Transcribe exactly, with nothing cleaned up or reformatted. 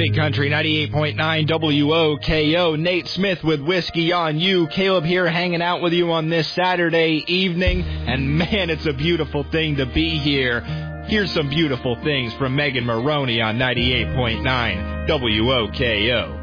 Big Country ninety-eight point nine W O K O. Nate Smith with Whiskey on You. Caleb here hanging out with you on this Saturday evening. And man, it's a beautiful thing to be here. Here's some beautiful things from Megan Maroney on ninety-eight point nine W O K O.